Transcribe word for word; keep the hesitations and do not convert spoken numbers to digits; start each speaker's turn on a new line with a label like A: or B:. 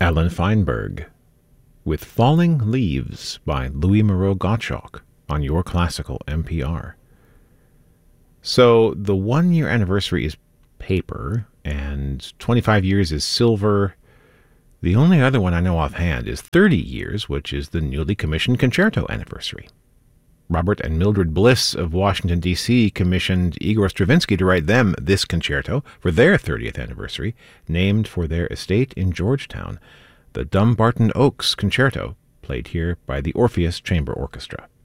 A: Alan Feinberg with Falling Leaves by Louis Moreau Gottschalk on Your Classical N P R. So the one-year anniversary is paper, and twenty-five years is silver. The only other one I know offhand is thirty years, which is the newly commissioned concerto anniversary. Robert and Mildred Bliss of Washington, D C commissioned Igor Stravinsky to write them this concerto for their thirtieth anniversary, named for their estate in Georgetown, the Dumbarton Oaks Concerto, played here by the Orpheus Chamber Orchestra.